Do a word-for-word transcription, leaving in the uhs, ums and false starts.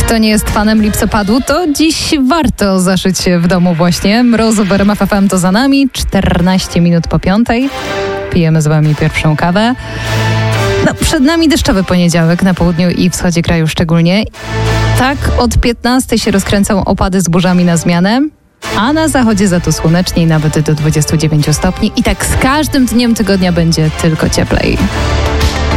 Kto nie jest fanem lipcopadu, to dziś warto zaszyć się w domu właśnie. Mrozu w R M F F M to za nami, czternaście minut po piątej. Pijemy z wami pierwszą kawę. No, przed nami deszczowy poniedziałek na południu i wschodzie kraju szczególnie. Tak od piętnastej się rozkręcą opady z burzami na zmianę, a na zachodzie za to słoneczniej, nawet do dwudziestu dziewięciu stopni. I tak z każdym dniem tygodnia będzie tylko cieplej.